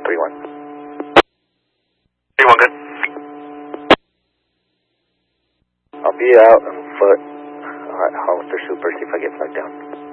31. 31 good. I'll be out on foot. Alright, Hollister Super, see if I get flagged down.